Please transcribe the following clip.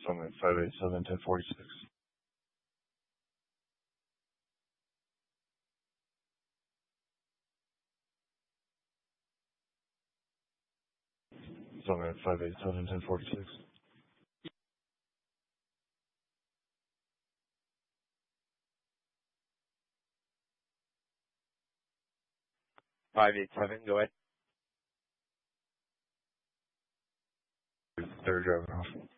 Summit 587 1046. Summit 587 1046. 587, go ahead. Third driver off.